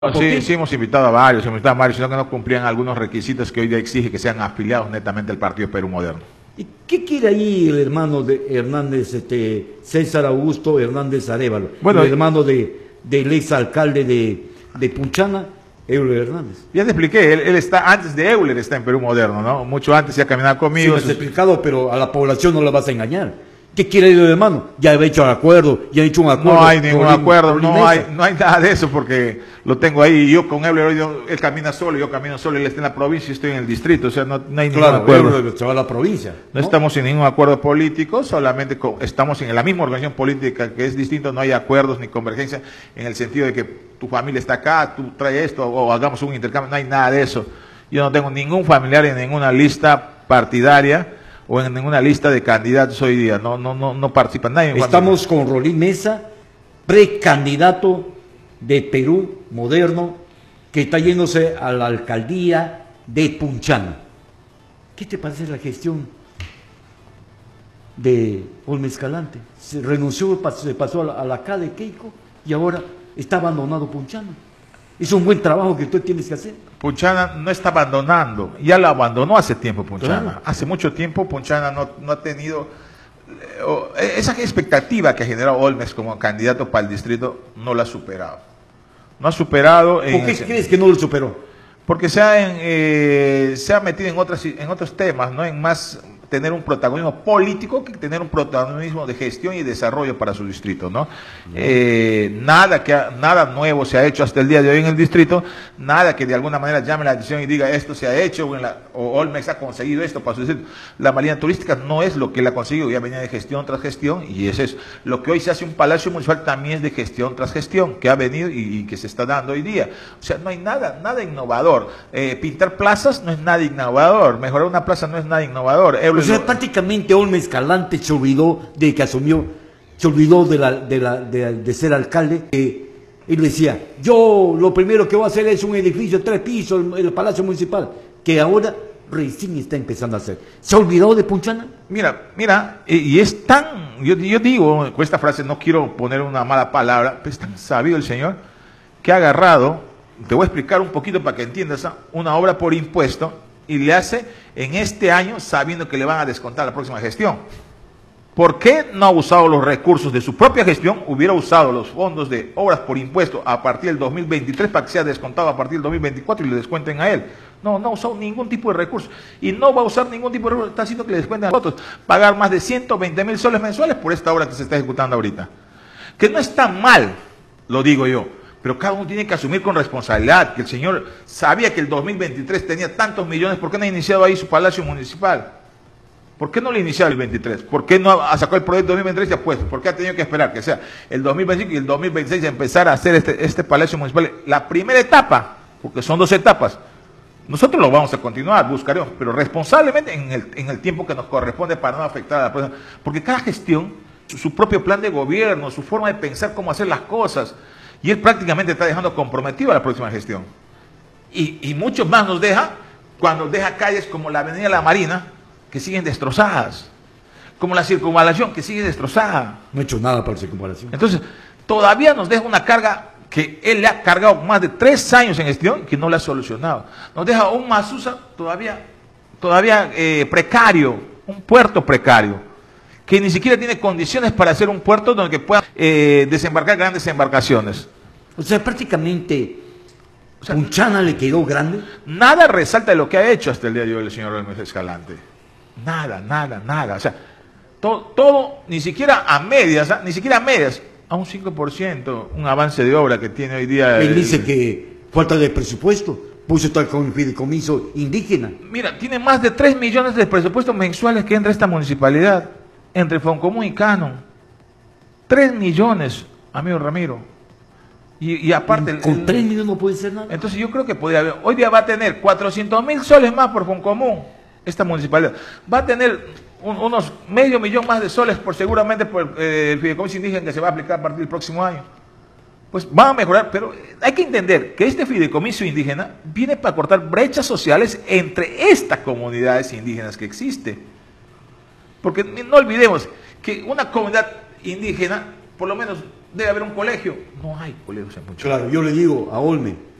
Sí, sí hemos invitado a varios, sino que no cumplían algunos requisitos que hoy día exige que sean afiliados netamente al Partido Perú Moderno. ¿Y qué quiere ahí el hermano de Hernández, César Augusto Hernández Arévalo? Bueno, el hermano del exalcalde de Punchana, Euler Hernández. Ya te expliqué, él está, antes de Euler está en Perú Moderno, ¿no? Mucho antes ya caminaba conmigo. Sí, me has explicado, pero a la población no la vas a engañar. ¿Qué quiere el hermano? Ya he hecho un acuerdo, No hay ningún acuerdo, no hay nada de eso, porque lo tengo ahí, y yo con Euler, él camina solo, yo camino solo, él está en la provincia y estoy en el distrito, o sea, no hay ningún acuerdo. Euler se va a la provincia. No estamos en ningún acuerdo político, solamente estamos en la misma organización política, que es distinto, no hay acuerdos ni convergencia, en el sentido de que tu familia está acá, tú traes esto, o hagamos un intercambio, no hay nada de eso. Yo no tengo ningún familiar en ninguna lista partidaria, o en ninguna lista de candidatos hoy día, no participa nadie. Estamos con Rolín Mesa, precandidato de Perú Moderno, que está yéndose a la alcaldía de Punchana. ¿Qué te parece la gestión de Olme Escalante? Se renunció, se pasó a la K de Keiko y ahora está abandonado Punchana. Es un buen trabajo que tú tienes que hacer. Punchana no está abandonando, ya lo abandonó hace tiempo Punchana. Claro. Hace mucho tiempo Punchana no ha tenido esa expectativa que ha generado Olmes como candidato para el distrito, no la ha superado. No ha superado. ¿Por qué crees que no lo superó? Porque se ha metido en otros temas, ¿no? En más tener un protagonismo político que tener un protagonismo de gestión y desarrollo para su distrito, ¿no? Nada nuevo se ha hecho hasta el día de hoy en el distrito, nada que de alguna manera llame la atención y diga esto se ha hecho, o Olmex ha conseguido esto para su distrito. La marina turística no es lo que él ha conseguido, ya venía de gestión tras gestión, y eso es lo que hoy se hace un palacio municipal, también es de gestión tras gestión, que ha venido y que se está dando hoy día. O sea, no hay nada innovador. Pintar plazas no es nada innovador, mejorar una plaza no es nada innovador. O sea, prácticamente Olme Escalante se olvidó de que asumió, se olvidó de ser alcalde. Él decía, yo lo primero que voy a hacer es un edificio de 3 pisos, el Palacio Municipal, que ahora recién está empezando a hacer. ¿Se ha olvidado de Punchana? Mira, y es tan, yo digo, con esta frase no quiero poner una mala palabra, pero es tan sabido el señor, que ha agarrado, te voy a explicar un poquito para que entiendas, una obra por impuesto, y le hace en este año sabiendo que le van a descontar la próxima gestión. ¿Por qué no ha usado los recursos de su propia gestión? Hubiera usado los fondos de obras por impuesto a partir del 2023 para que sea descontado a partir del 2024 y le descuenten a él. No ha usado ningún tipo de recurso. Y no va a usar ningún tipo de recurso. Está haciendo que le descuenten a nosotros. Pagar más de 120.000 soles mensuales por esta obra que se está ejecutando ahorita. Que no está mal, lo digo yo. Pero cada uno tiene que asumir con responsabilidad, que el señor sabía que el 2023 tenía tantos millones, ¿por qué no ha iniciado ahí su palacio municipal? ¿Por qué no lo ha iniciado el 23? ¿Por qué no ha sacado el proyecto 2023 y ha puesto? ¿Por qué ha tenido que esperar que sea el 2025 y el 2026 a empezar a hacer este palacio municipal? La primera etapa, porque son 2 etapas, nosotros lo vamos a continuar, buscaremos, pero responsablemente en el tiempo que nos corresponde para no afectar a la persona, porque cada gestión, su propio plan de gobierno, su forma de pensar cómo hacer las cosas, y él prácticamente está dejando comprometido a la próxima gestión. Y muchos más nos deja, cuando deja calles como la Avenida La Marina, que siguen destrozadas, como la circunvalación, que sigue destrozada. No ha hecho nada para la circunvalación. Entonces, todavía nos deja una carga que él le ha cargado más de 3 años en gestión, que no la ha solucionado. Nos deja un Masusa todavía precario, un puerto precario, que ni siquiera tiene condiciones para hacer un puerto donde pueda desembarcar grandes embarcaciones. O sea, prácticamente Punchana le quedó grande. Nada resalta de lo que ha hecho hasta el día de hoy el señor Olme Escalante. Nada. O sea, todo ni siquiera a medias, a un 5%, un avance de obra que tiene hoy día. Él dice que falta de presupuesto, puso estar con el fideicomiso indígena. Mira, tiene más de 3 millones de presupuestos mensuales que entra esta municipalidad, entre Foncomún y Canon. 3 millones, amigo Ramiro. Y aparte... Con 3 millones no puede ser nada. Entonces yo creo que podría haber... Hoy día va a tener 400.000 soles más por Foncomún, esta municipalidad. Va a tener unos medio millón más de soles seguramente por el fideicomiso indígena que se va a aplicar a partir del próximo año. Pues va a mejorar, pero hay que entender que este fideicomiso indígena viene para cortar brechas sociales entre estas comunidades indígenas que existen. Porque no olvidemos que una comunidad indígena, por lo menos debe haber un colegio. No hay colegios en Puchuncaví. Claro, yo le digo a Olme,